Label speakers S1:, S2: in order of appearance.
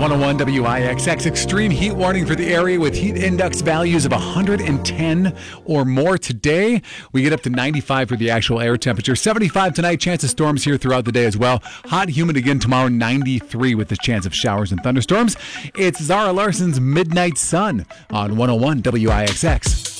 S1: 101 WIXX, extreme heat warning for the area with heat index values of 110 or more today. We get up to 95 for the actual air temperature. 75 tonight, chance of storms here throughout the day as well. Hot, humid again tomorrow, 93 with the chance of showers and thunderstorms. It's Zara Larson's Midnight Sun on 101 WIXX.